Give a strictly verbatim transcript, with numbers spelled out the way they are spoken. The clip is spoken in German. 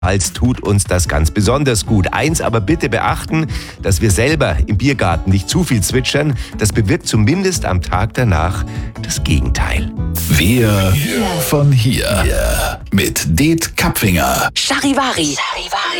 Hals tut uns das ganz besonders gut. Eins aber bitte beachten, dass wir selber im Biergarten nicht zu viel zwitschern. Das bewirkt zumindest am Tag danach das Gegenteil. Wir von hier. Mit Det Kapfinger. Charivari. Charivari.